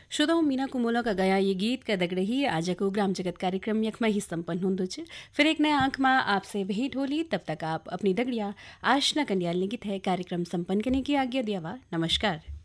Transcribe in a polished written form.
श्रोताओं मीना कुमोला का गया ये गीत कदक रही आज को ग्राम जगत कार्यक्रम यखमा ही संपन्न होंदो छ। फिर एक नया अंक में आपसे भेंट होली, तब तक आप अपनी दगड़िया आशना कंडियाल ने गीत है कार्यक्रम संपन्न करने की आज्ञा दियावा। नमस्कार।